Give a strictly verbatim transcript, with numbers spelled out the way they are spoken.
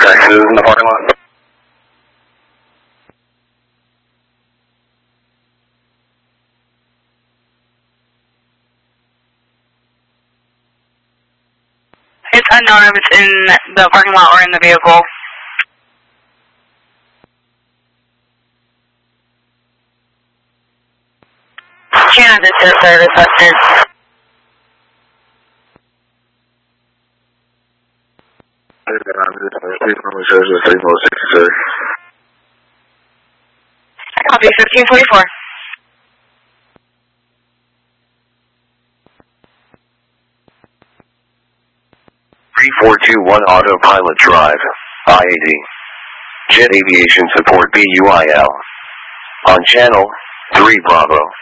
Texas in the parking lot. It's unknown if it's in the parking lot or in the vehicle. Kansas to service Western. Copy fifteen forty-four. three four two one Autopilot Drive, I A D. Jet Aviation Support B U I L. On channel three Bravo.